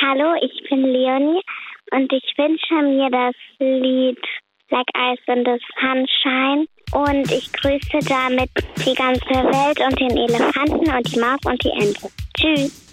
Hallo, ich bin Leonie und ich wünsche mir das Lied Like Ice in the Sunshine und ich grüße damit die ganze Welt und den Elefanten und die Maus und die Ente. Tschüss.